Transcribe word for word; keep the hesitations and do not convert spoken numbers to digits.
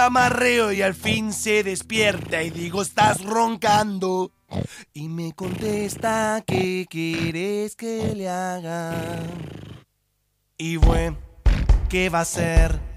amarreo y al fin se despierta y digo, estás roncando. Y me contesta, ¿qué quieres que le haga? Y bueno, ¿qué va a hacer?